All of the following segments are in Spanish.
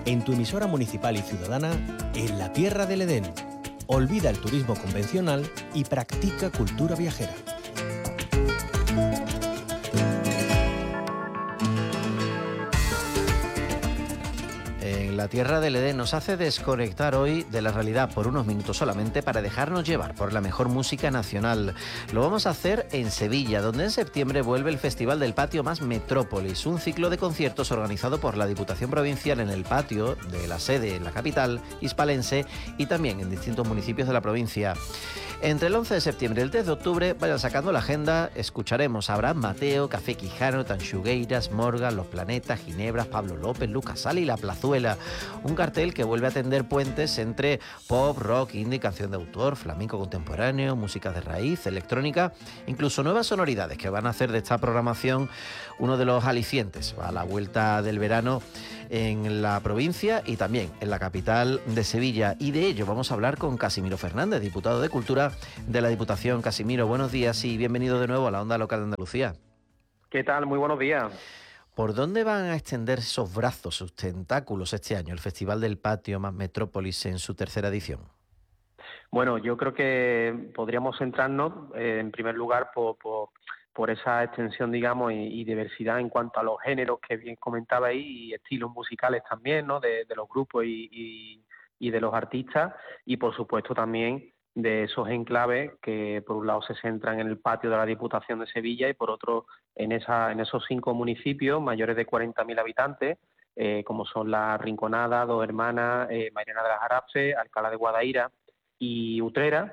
en tu emisora municipal y ciudadana, en la Tierra del Edén. Olvida el turismo convencional y practica cultura viajera. En la Tierra del Edén nos hace desconectar hoy de la realidad por unos minutos solamente para dejarnos llevar por la mejor música nacional. Lo vamos a hacer en Sevilla, donde en septiembre vuelve el Festival del Patio Más Metrópolis, un ciclo de conciertos organizado por la Diputación Provincial en el patio de la sede en la capital hispalense y también en distintos municipios de la provincia. Entre el 11 de septiembre y el 3 de octubre, vayan sacando la agenda, escucharemos a Abraham Mateo, Café Quijano, Tanxugueiras, Morgan, Los Planetas, Ginebras, Pablo López, Lucas Sala y La Plazuela. Un cartel que vuelve a tender puentes entre pop, rock, indie, canción de autor, flamenco contemporáneo, música de raíz, electrónica, incluso nuevas sonoridades que van a hacer de esta programación uno de los alicientes a la vuelta del verano en la provincia y también en la capital de Sevilla. Y de ello vamos a hablar con Casimiro Fernández, diputado de Cultura de la Diputación. Casimiro, buenos días y bienvenido de nuevo a la Onda Local de Andalucía. ¿Qué tal? Muy buenos días. ¿Por dónde van a extender esos brazos, sus tentáculos este año, el Festival del Patio Más Metrópolis en su tercera edición? Bueno, yo creo que podríamos centrarnos, en primer lugar, por esa extensión, digamos, y diversidad en cuanto a los géneros que bien comentabais y estilos musicales también, ¿no? De los grupos y de los artistas y, por supuesto, también de esos enclaves que, por un lado, se centran en el patio de la Diputación de Sevilla y, por otro, en esos 5 municipios mayores de 40.000 habitantes, como son La Rinconada, Dos Hermanas, Mairena de las Jarapes, Alcalá de Guadaira y Utrera,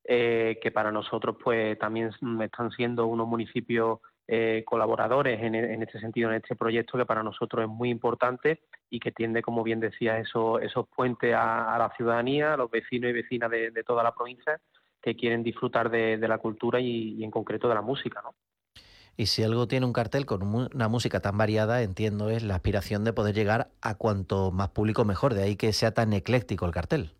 que para nosotros pues también están siendo unos municipios colaboradores en este sentido, en este proyecto que para nosotros es muy importante y que tiende, como bien decía, esos puentes a la ciudadanía, a los vecinos y vecinas de toda la provincia que quieren disfrutar de la cultura y en concreto de la música, ¿no? Y si algo tiene un cartel con una música tan variada, entiendo, es la aspiración de poder llegar a cuanto más público mejor, de ahí que sea tan ecléctico el cartel.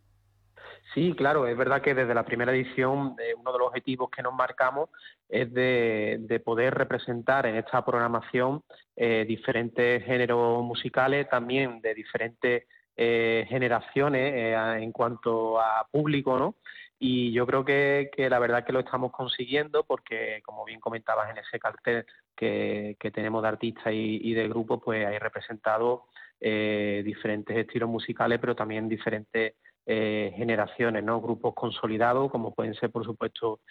Sí, claro, es verdad que desde la primera edición uno de los objetivos que nos marcamos es de poder representar en esta programación diferentes géneros musicales, también de diferentes generaciones en cuanto a público, ¿no? Y yo creo que la verdad que lo estamos consiguiendo porque, como bien comentabas en ese cartel que tenemos de artistas y de grupos, pues hay representados diferentes estilos musicales, pero también diferentes generaciones, ¿no? Grupos consolidados, como pueden ser, por supuesto,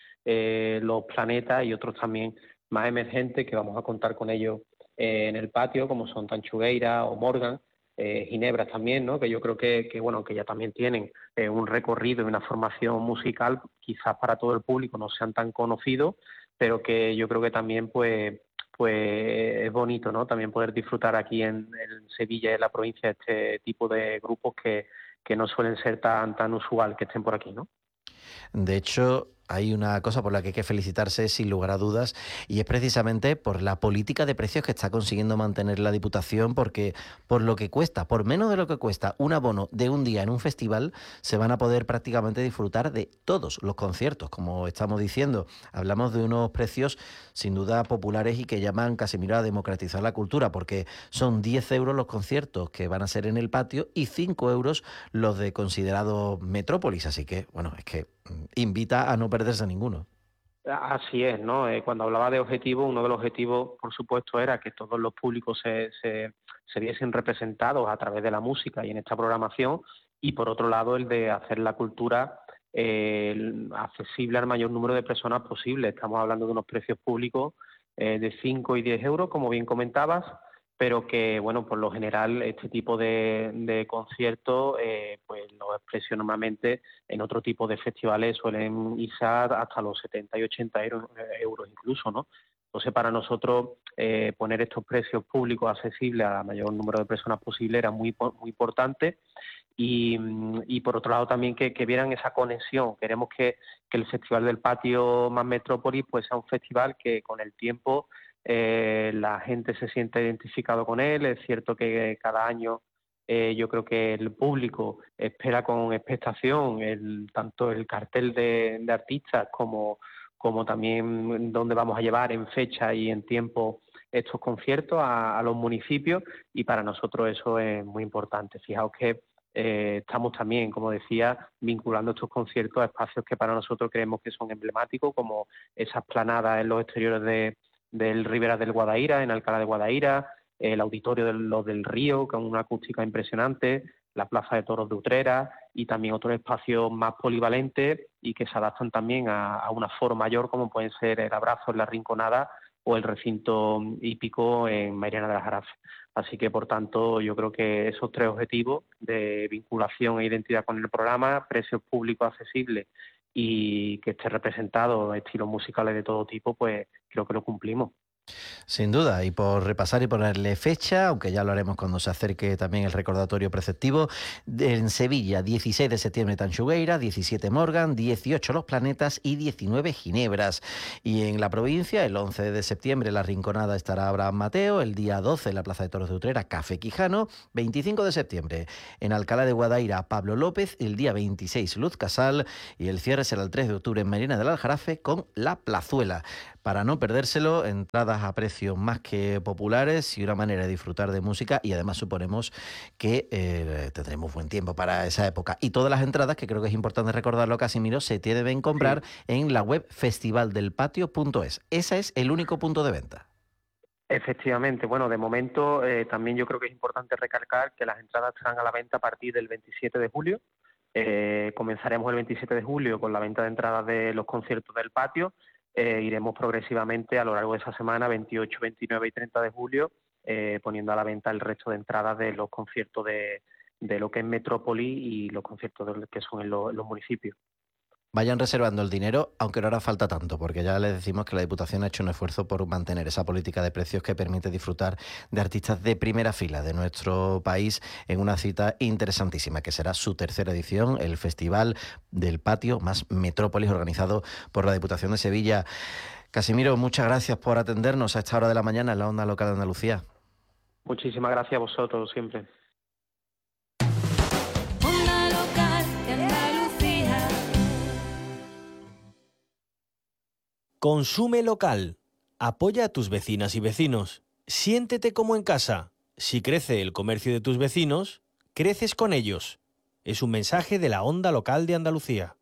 Los Planetas y otros también más emergentes que vamos a contar con ellos en el patio, como son Tanxugueira o Morgan, Ginebras también, ¿no? Que yo creo bueno, que ya también tienen un recorrido y una formación musical, quizás para todo el público no sean tan conocidos, pero que yo creo que también pues es bonito, ¿no? También poder disfrutar aquí en Sevilla y en la provincia este tipo de grupos que no suelen ser tan usual que estén por aquí, ¿no? De hecho, hay una cosa por la que hay que felicitarse sin lugar a dudas y es precisamente por la política de precios que está consiguiendo mantener la Diputación, porque por lo que cuesta, por menos de lo que cuesta un abono de un día en un festival, se van a poder prácticamente disfrutar de todos los conciertos, como estamos diciendo. Hablamos de unos precios sin duda populares y que llaman, Casimiro, a democratizar la cultura, porque son 10 euros los conciertos que van a ser en el patio y 5 euros los de considerado Metrópolis, así que, bueno, es que invita a no perderse ninguno. Así es, ¿no? Cuando hablaba de objetivos, uno de los objetivos, por supuesto, era que todos los públicos se viesen representados a través de la música y en esta programación, y por otro lado el de hacer la cultura accesible al mayor número de personas posible. Estamos hablando de unos precios públicos de 5 y 10 euros, como bien comentabas, pero que, bueno, por lo general este tipo de conciertos, pues los precios normalmente en otro tipo de festivales suelen irse hasta los 70 y 80 euros incluso, ¿no? Entonces, para nosotros poner estos precios públicos accesibles al mayor número de personas posible era muy importante. Y por otro lado también que vieran esa conexión. Queremos que el Festival del Patio Más Metrópolis pues sea un festival que con el tiempo la gente se siente identificado con él. Es cierto que cada año yo creo que el público espera con expectación tanto el cartel de artistas como también dónde vamos a llevar en fecha y en tiempo estos conciertos a los municipios, y para nosotros eso es muy importante. Fijaos que estamos también, como decía, vinculando estos conciertos a espacios que para nosotros creemos que son emblemáticos, como esas planadas en los exteriores del Ribera del Guadaíra, en Alcalá de Guadaíra, el auditorio de los del Río, con una acústica impresionante, la Plaza de Toros de Utrera, y también otros espacios más polivalentes y que se adaptan también a un aforo mayor, como pueden ser el Abrazo en la Rinconada o el recinto hípico en Mairena del Aljarafe. Así que, por tanto, yo creo que esos 3 objetivos de vinculación e identidad con el programa, precios públicos accesibles y que esté representado estilos musicales de todo tipo, pues creo que lo cumplimos. Sin duda, y por repasar y ponerle fecha, aunque ya lo haremos cuando se acerque también el recordatorio preceptivo, en Sevilla, 16 de septiembre Tanchugueira, 17 Morgan, 18 Los Planetas y 19 Ginebras. Y en la provincia, el 11 de septiembre La Rinconada estará Abraham Mateo, el día 12 en la Plaza de Toros de Utrera, Café Quijano, 25 de septiembre en Alcalá de Guadaíra, Pablo López, el día 26 Luz Casal, y el cierre será el 3 de octubre en Mairena del Aljarafe con La Plazuela. Para no perdérselo, entradas a precios más que populares y una manera de disfrutar de música, y además suponemos que tendremos buen tiempo para esa época. Y todas las entradas, que creo que es importante recordarlo, Casimiro, se deben comprar en la web festivaldelpatio.es. Ese es el único punto de venta. Efectivamente, bueno, de momento también yo creo que es importante recalcar que las entradas estarán a la venta a partir del 27 de julio. Comenzaremos el 27 de julio con la venta de entradas de los conciertos del patio. Iremos progresivamente a lo largo de esa semana, 28, 29 y 30 de julio, poniendo a la venta el resto de entradas de los conciertos de lo que es Metrópoli y los conciertos que son en los municipios. Vayan reservando el dinero, aunque no hará falta tanto, porque ya les decimos que la Diputación ha hecho un esfuerzo por mantener esa política de precios que permite disfrutar de artistas de primera fila de nuestro país en una cita interesantísima, que será su 3ª edición, el Festival del Patio más Metrópolis, organizado por la Diputación de Sevilla. Casimiro, muchas gracias por atendernos a esta hora de la mañana en la Onda Local de Andalucía. Muchísimas gracias a vosotros siempre. Consume local. Apoya a tus vecinas y vecinos. Siéntete como en casa. Si crece el comercio de tus vecinos, creces con ellos. Es un mensaje de la Onda Local de Andalucía.